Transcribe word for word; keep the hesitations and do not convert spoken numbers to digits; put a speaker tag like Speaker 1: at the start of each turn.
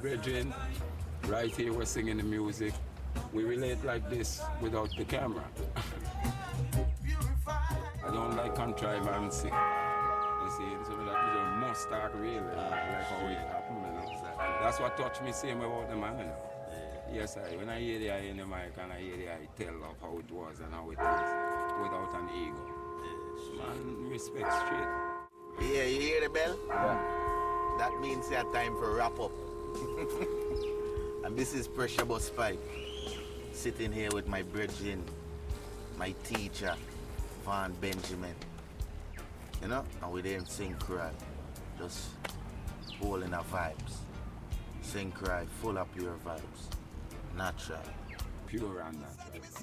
Speaker 1: brethren, right here we're singing the music. We relate like this without the camera. I don't like contrivancy. You see, it's something that you must talk really, like how it happened, you know. That's what touched me same about the man, you know. Yes, I, when I hear the eye in the mic and I hear the eye tell of how it was and how it is, without an ego. Man, respect straight.
Speaker 2: Yeah, you hear the bell?
Speaker 1: Yeah.
Speaker 2: That means it's time for wrap up. And this is Pressure Bus Spike, sitting here with my brethren, my teacher, Van Benjamin. You know, and we didn't sing cry, just holding our vibes. Sing cry, full of pure vibes. Natural.
Speaker 1: Pure and natural.